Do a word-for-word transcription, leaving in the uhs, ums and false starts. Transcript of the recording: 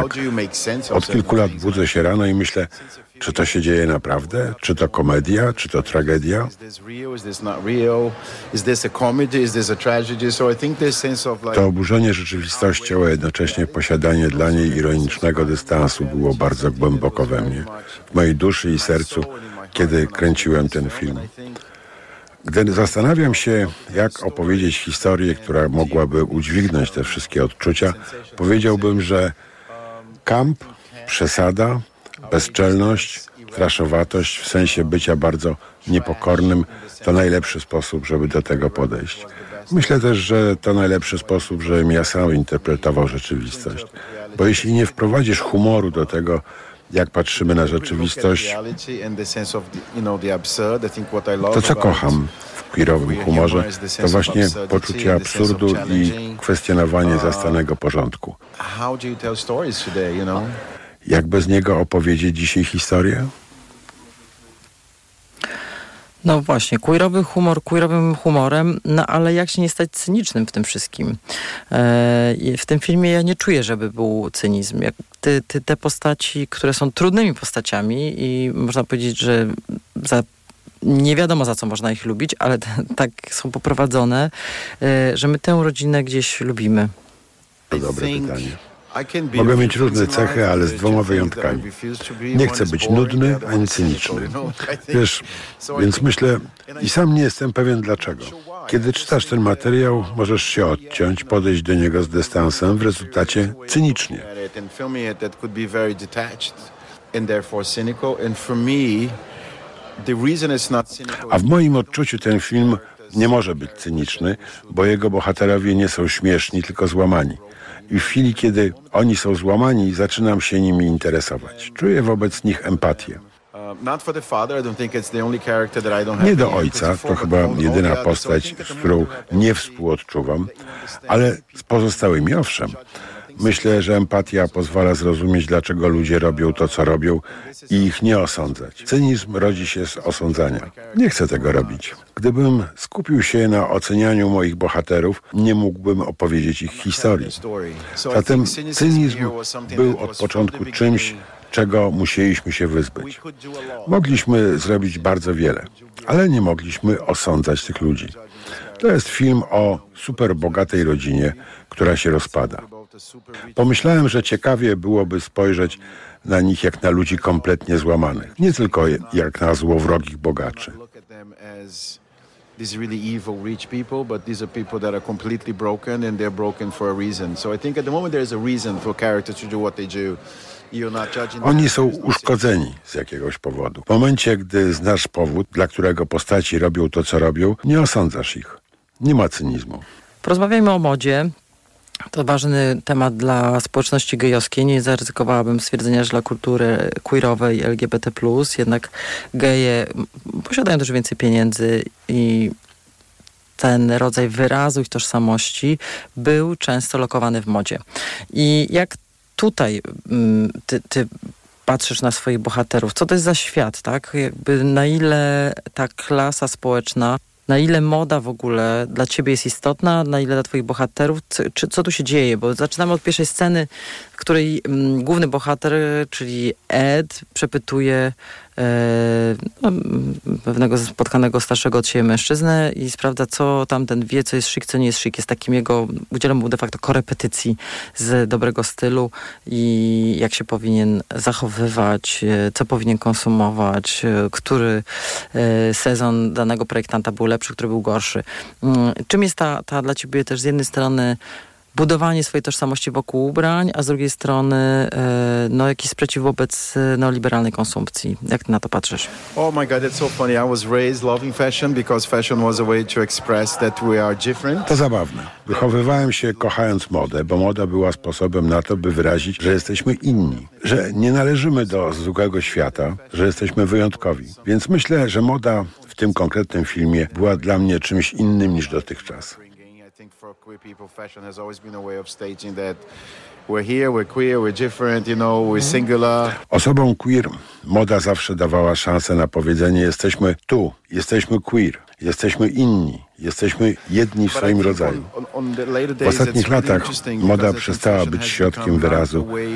tak od kilku lat budzę się rano i myślę, czy to się dzieje naprawdę? Czy to komedia? Czy to tragedia? To oburzenie rzeczywistością, a jednocześnie posiadanie dla niej ironicznego dystansu było bardzo głęboko we mnie, w mojej duszy i sercu, kiedy kręciłem ten film. Gdy zastanawiam się, jak opowiedzieć historię, która mogłaby udźwignąć te wszystkie odczucia, powiedziałbym, że kamp, przesada, bezczelność, traszowatość w sensie bycia bardzo niepokornym to najlepszy sposób, żeby do tego podejść. Myślę też, że to najlepszy sposób, żebym ja sam interpretował rzeczywistość. Bo jeśli nie wprowadzisz humoru do tego, jak patrzymy na rzeczywistość, to co kocham w queerowym humorze, to właśnie poczucie absurdu i kwestionowanie zastanego porządku. Jak bez niego opowiedzieć dzisiaj historię? No właśnie, queerowy humor queerowym humorem, no ale jak się nie stać cynicznym w tym wszystkim? E, w tym filmie ja nie czuję, żeby był cynizm. Jak ty, ty, te postaci, które są trudnymi postaciami i można powiedzieć, że za nie wiadomo, za co można ich lubić, ale t- tak są poprowadzone, e, że my tę rodzinę gdzieś lubimy. To dobre pytanie. Mogę mieć różne cechy, ale z dwoma wyjątkami. Nie chcę być nudny ani cyniczny. Wiesz, więc myślę i sam nie jestem pewien dlaczego. Kiedy czytasz ten materiał, możesz się odciąć, podejść do niego z dystansem, w rezultacie cynicznie. A w moim odczuciu ten film nie może być cyniczny, bo jego bohaterowie nie są śmieszni, tylko złamani. I w chwili, kiedy oni są złamani, zaczynam się nimi interesować. Czuję wobec nich empatię. Nie do ojca, to chyba jedyna postać, z którą nie współodczuwam, ale z pozostałymi owszem. Myślę, że empatia pozwala zrozumieć, dlaczego ludzie robią to, co robią i ich nie osądzać. Cynizm rodzi się z osądzania. Nie chcę tego robić. Gdybym skupił się na ocenianiu moich bohaterów, nie mógłbym opowiedzieć ich historii. Zatem cynizm był od początku czymś, czego musieliśmy się wyzbyć. Mogliśmy zrobić bardzo wiele, ale nie mogliśmy osądzać tych ludzi. To jest film o superbogatej rodzinie, która się rozpada. Pomyślałem, że ciekawie byłoby spojrzeć na nich jak na ludzi kompletnie złamanych. Nie tylko jak na złowrogich bogaczy. These really evil rich people, but these are people that are completely broken and they're broken for a reason. So I think at the moment there's a reason for characters to do what they do. Oni są uszkodzeni z jakiegoś powodu. W momencie, gdy znasz powód, dla którego postaci robią to, co robią, nie osądzasz ich. Nie ma cynizmu. Porozmawiajmy o modzie. To ważny temat dla społeczności gejowskiej. Nie zaryzykowałabym stwierdzenia, że dla kultury queerowej L G B T plus, jednak geje posiadają też więcej pieniędzy i ten rodzaj wyrazu ich tożsamości był często lokowany w modzie. I jak tutaj ty, ty patrzysz na swoich bohaterów, co to jest za świat, tak? Jakby na ile ta klasa społeczna, na ile moda w ogóle dla ciebie jest istotna, na ile dla twoich bohaterów, co, czy, co tu się dzieje? Bo zaczynamy od pierwszej sceny, w której m, główny bohater, czyli Ed, przepytuje e, no, pewnego spotkanego starszego od siebie mężczyznę i sprawdza, co tamten wie, co jest szyk, co nie jest szyk. Jest takim jego, udzielam mu de facto korepetycji z dobrego stylu i jak się powinien zachowywać, co powinien konsumować, który e, sezon danego projektanta był lepszy, który był gorszy. Czym jest ta, ta dla ciebie też z jednej strony budowanie swojej tożsamości wokół ubrań, a z drugiej strony e, no, jakiś sprzeciw wobec neoliberalnej konsumpcji. Jak ty na to patrzysz? Oh my God, that's so funny. I was raised loving fashion because fashion was a way to express that we are different. To zabawne. Wychowywałem się kochając modę, bo moda była sposobem na to, by wyrazić, że jesteśmy inni, że nie należymy do zwykłego świata, że jesteśmy wyjątkowi. Więc myślę, że moda w tym konkretnym filmie była dla mnie czymś innym niż dotychczas. For queer people, fashion has always been a way of staging that we're here, we're queer, we're different, you know, we're singular. Osobom queer moda zawsze dawała szansę na powiedzenie: jesteśmy tu, jesteśmy queer, jesteśmy inni, jesteśmy jedni w swoim rodzaju. W ostatnich latach moda przestała być środkiem wyrazu